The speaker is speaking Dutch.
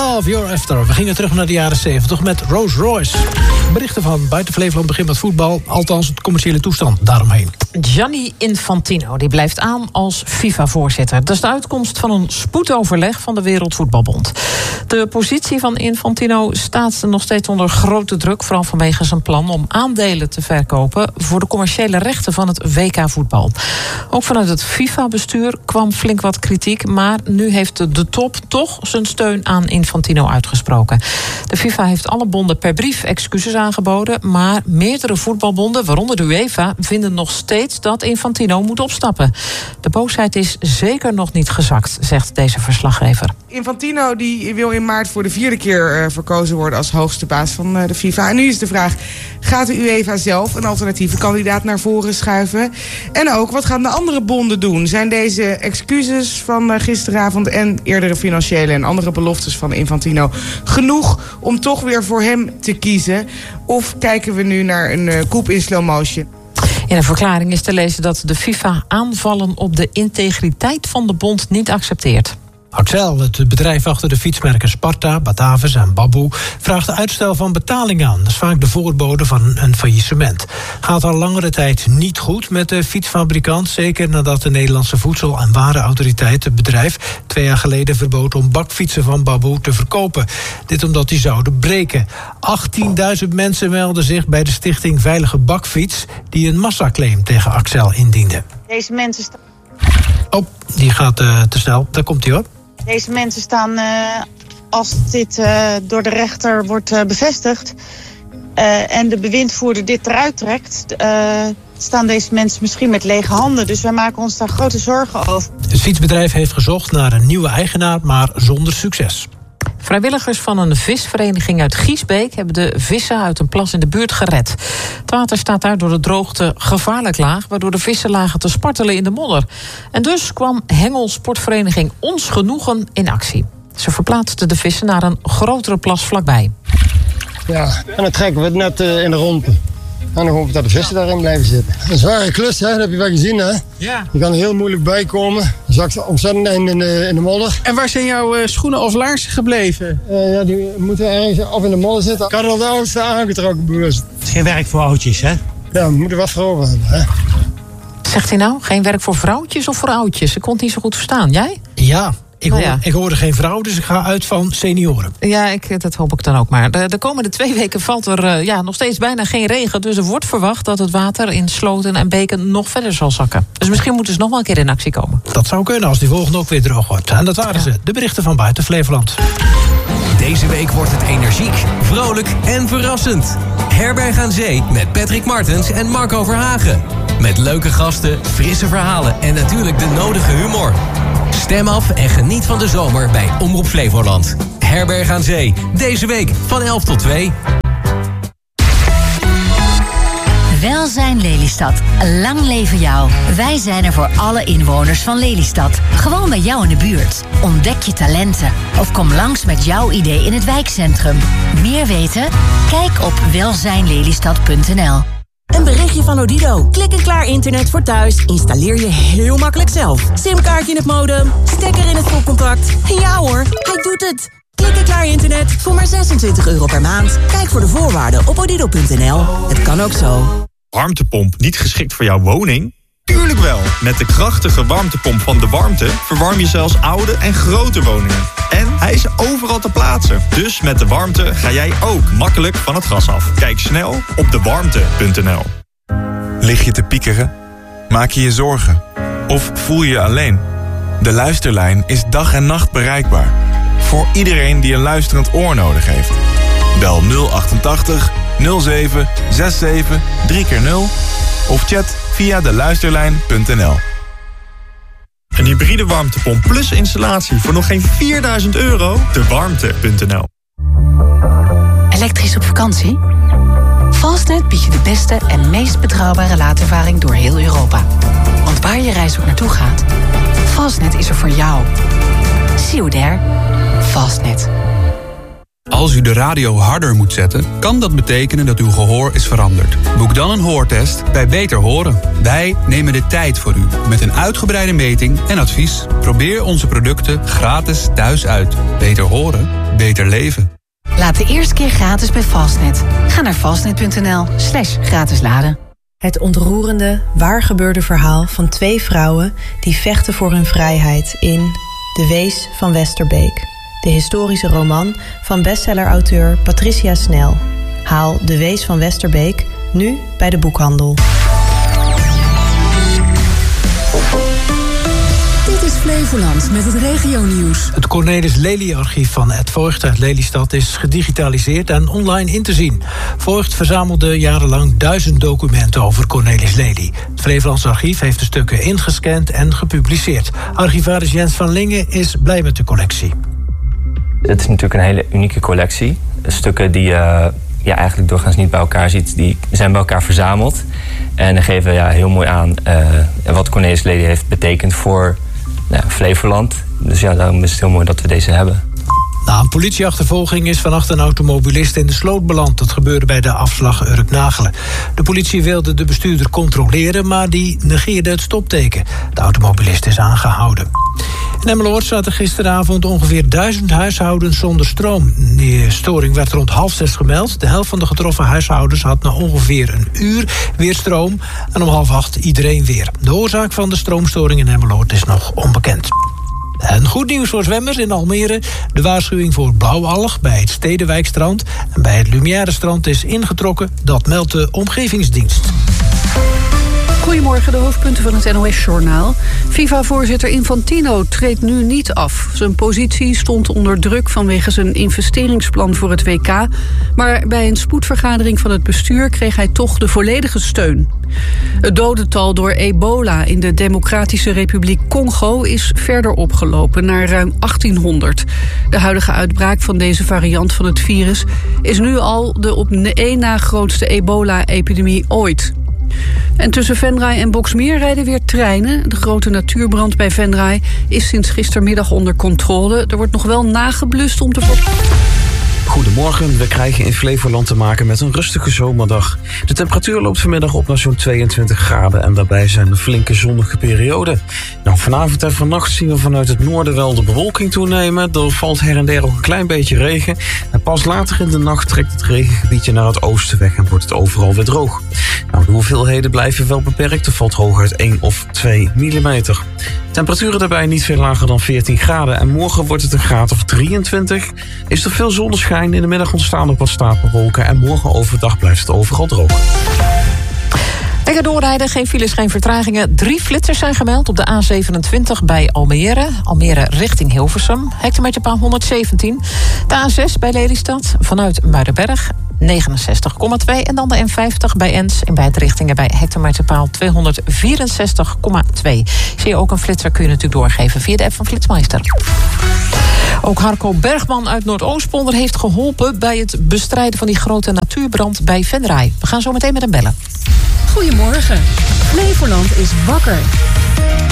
Love You're After. We gingen terug naar de jaren 70 met Rolls Royce. Berichten van buiten Flevoland begint met voetbal. Althans, het commerciële toestand daaromheen. Gianni Infantino die blijft aan als FIFA-voorzitter. Dat is de uitkomst van een spoedoverleg van de Wereldvoetbalbond. De positie van Infantino staat nog steeds onder grote druk, vooral vanwege zijn plan om aandelen te verkopen voor de commerciële rechten van het WK-voetbal. Ook vanuit het FIFA-bestuur kwam flink wat kritiek, maar nu heeft de top toch zijn steun aan Infantino uitgesproken. De FIFA heeft alle bonden per brief excuses aangeboden, maar meerdere voetbalbonden, waaronder de UEFA, vinden nog steeds dat Infantino moet opstappen. De boosheid is zeker nog niet gezakt, zegt deze verslaggever. Infantino die wil in maart voor de 4e keer verkozen worden als hoogste baas van de FIFA. En nu is de vraag, gaat de UEFA zelf een alternatieve kandidaat naar voren schuiven? En ook, wat gaan de andere bonden doen? Zijn deze excuses van gisteravond en eerdere financiële en andere beloftes van Infantino genoeg om toch weer voor hem te kiezen? Of kijken we nu naar een coup in slow motion? In een verklaring is te lezen dat de FIFA aanvallen op de integriteit van de bond niet accepteert. Axel, het bedrijf achter de fietsmerken Sparta, Batavus en Baboe, vraagt uitstel van betaling aan. Dat is vaak de voorbode van een faillissement. Gaat al langere tijd niet goed met de fietsfabrikant, zeker nadat de Nederlandse Voedsel- en Warenautoriteit het bedrijf 2 jaar geleden verbood om bakfietsen van Baboe te verkopen. Dit omdat die zouden breken. 18.000 mensen melden zich bij de stichting Veilige Bakfiets, die een massaclaim tegen Axel indiende. Deze mensen Oh, die gaat te snel. Daar komt hij hoor. Deze mensen staan, als dit door de rechter wordt bevestigd en de bewindvoerder dit eruit trekt, staan deze mensen misschien met lege handen. Dus wij maken ons daar grote zorgen over. Het fietsbedrijf heeft gezocht naar een nieuwe eigenaar, maar zonder succes. Vrijwilligers van een visvereniging uit Giesbeek hebben de vissen uit een plas in de buurt gered. Het water staat daar door de droogte gevaarlijk laag, waardoor de vissen lagen te spartelen in de modder. En dus kwam hengelsportvereniging Ons Genoegen in actie. Ze verplaatsten de vissen naar een grotere plas vlakbij. Ja, en dan trekken we het net in de ronde. En dan hoop ik dat de vissen daarin blijven zitten. Een zware klus, hè? Dat heb je wel gezien, hè? Ja. Je kan er heel moeilijk bij komen. Je zakt ontzettend in de modder. En waar zijn jouw schoenen of laarzen gebleven? Ja, die moeten ergens of in de modder zitten. Ik had al de oudste aangetrokken bewust. Het is geen werk voor oudjes, hè? Ja, we moeten wat voor over hebben, hè? Zegt hij nou, geen werk voor vrouwtjes of voor oudjes? Ik kon het niet zo goed verstaan. Jij? Ja. Ik hoorde geen vrouw, dus ik ga uit van senioren. Ja, dat hoop ik dan ook maar. De komende 2 weken valt er nog steeds bijna geen regen. Dus er wordt verwacht dat het water in sloten en beken nog verder zal zakken. Dus misschien moeten ze nog wel een keer in actie komen. Dat zou kunnen als die volgende ook weer droog wordt. En dat waren ze, de berichten van buiten Flevoland. Deze week wordt het energiek, vrolijk en verrassend. Herberg aan Zee met Patrick Martens en Marco Verhagen. Met leuke gasten, frisse verhalen en natuurlijk de nodige humor. Stem af en geniet van de zomer bij Omroep Flevoland. Herberg aan Zee, deze week van 11 tot 2. Welzijn Lelystad. Lang leven jou. Wij zijn er voor alle inwoners van Lelystad. Gewoon bij jou in de buurt. Ontdek je talenten. Of kom langs met jouw idee in het wijkcentrum. Meer weten? Kijk op welzijnlelystad.nl. Een berichtje van Odido. Klik-en-klaar internet voor thuis. Installeer je heel makkelijk zelf. Simkaartje in het modem. Stekker in het stopcontact. En ja hoor, hij doet het. Klik-en-klaar internet voor maar €26 per maand. Kijk voor de voorwaarden op odido.nl. Het kan ook zo. Warmtepomp niet geschikt voor jouw woning? Tuurlijk wel! Met de krachtige warmtepomp van De Warmte verwarm je zelfs oude en grote woningen. En hij is overal te plaatsen. Dus met De Warmte ga jij ook makkelijk van het gas af. Kijk snel op dewarmte.nl. Lig je te piekeren? Maak je je zorgen? Of voel je je alleen? De Luisterlijn is dag en nacht bereikbaar. Voor iedereen die een luisterend oor nodig heeft. Bel 088 07 67 3x0 of chat via deluisterlijn.nl. Een hybride warmtepomp plus installatie voor nog geen €4.000? Dewarmte.nl. Elektrisch op vakantie? Fastnet biedt je de beste en meest betrouwbare laadervaring door heel Europa. Want waar je reis ook naartoe gaat, Fastnet is er voor jou. See you there. Fastnet. Als u de radio harder moet zetten, kan dat betekenen dat uw gehoor is veranderd. Boek dan een hoortest bij Beter Horen. Wij nemen de tijd voor u met een uitgebreide meting en advies. Probeer onze producten gratis thuis uit. Beter horen, beter leven. Laat de eerste keer gratis bij Fastnet. Ga naar fastnet.nl/gratis laden. Het ontroerende, waargebeurde verhaal van 2 vrouwen die vechten voor hun vrijheid in De Wees van Westerbeek. De historische roman van bestseller-auteur Patricia Snel. Haal De Wees van Westerbeek nu bij de boekhandel. Dit is Flevoland met het regionieuws. Het Cornelis Lely-archief van Ed Voigt uit Lelystad is gedigitaliseerd en online in te zien. Voigt verzamelde jarenlang 1000 documenten over Cornelis Lely. Het Flevolands archief heeft de stukken ingescand en gepubliceerd. Archivaris Jens van Lingen is blij met de collectie. Het is natuurlijk een hele unieke collectie. Stukken die je eigenlijk doorgaans niet bij elkaar ziet, die zijn bij elkaar verzameld. En geven heel mooi aan wat Cornelis Lely heeft betekend voor Flevoland. Dus daarom is het heel mooi dat we deze hebben. Na een politieachtervolging is vannacht een automobilist in de sloot beland. Dat gebeurde bij de afslag Urk-Nagelen. De politie wilde de bestuurder controleren, maar die negeerde het stopteken. De automobilist is aangehouden. In Emmeloord zaten gisteravond ongeveer 1000 huishoudens zonder stroom. Die storing werd rond 5:30 gemeld. De helft van de getroffen huishoudens had na ongeveer een uur weer stroom. En om 7:30 iedereen weer. De oorzaak van de stroomstoring in Emmeloord is nog onbekend. En goed nieuws voor zwemmers in Almere. De waarschuwing voor blauwalg bij het Stedenwijkstrand en bij het Lumière-strand is ingetrokken. Dat meldt de Omgevingsdienst. Goedemorgen, de hoofdpunten van het NOS-journaal. FIFA-voorzitter Infantino treedt nu niet af. Zijn positie stond onder druk vanwege zijn investeringsplan voor het WK. Maar bij een spoedvergadering van het bestuur kreeg hij toch de volledige steun. Het dodental door ebola in de Democratische Republiek Congo is verder opgelopen naar ruim 1800. De huidige uitbraak van deze variant van het virus is nu al de op één na grootste ebola-epidemie ooit. En tussen Venray en Boxmeer rijden weer treinen. De grote natuurbrand bij Venray is sinds gistermiddag onder controle. Er wordt nog wel nageblust om te Goedemorgen, we krijgen in Flevoland te maken met een rustige zomerdag. De temperatuur loopt vanmiddag op naar zo'n 22 graden en daarbij zijn er flinke zonnige perioden. Vanavond en vannacht zien we vanuit het noorden wel de bewolking toenemen. Er valt her en der ook een klein beetje regen. En pas later in de nacht trekt het regengebiedje naar het oosten weg en wordt het overal weer droog. De hoeveelheden blijven wel beperkt. Er valt hooguit 1 of 2 millimeter. Temperaturen daarbij niet veel lager dan 14 graden. En morgen wordt het een graad of 23. Is er veel zonneschijn. In de middag ontstaan ook wat stapelwolken. En morgen overdag blijft het overal droog. Lekker doorrijden, geen files, geen vertragingen. 3 flitsers zijn gemeld op de A27 bij Almere. Almere richting Hilversum. Hectometerpaal 117. De A6 bij Lelystad vanuit Muidenberg. 69,2. En dan de N50 bij Ens in beide richtingen bij hectometerpaal 264,2. Zie je ook een flitser, kun je natuurlijk doorgeven via de app van Flitsmeister. Ook Harco Bergman uit Noordoostpolder heeft geholpen bij het bestrijden van die grote natuurbrand bij Venray. We gaan zo meteen met hem bellen. Goedemorgen. Flevoland is wakker.